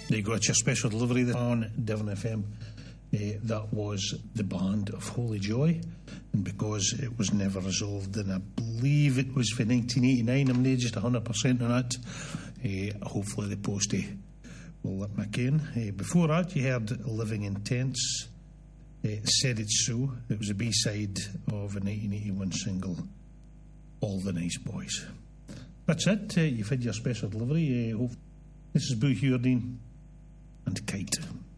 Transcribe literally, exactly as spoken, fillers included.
There you go, it's your special delivery on Devon F M. Uh, that was the Band of Holy Joy, and because it was never resolved, and I believe it was for nineteen eighty-nine, I'm not just one hundred percent on that. Uh, hopefully the postie will let me in. Uh, before that, you heard Living in Tents, uh, Said It So. It was a B-side of a nineteen eighty-one single, All the Nice Boys. That's it. Uh, you've had your special delivery. Uh, hope- this is Boo Hewerdine and Kite.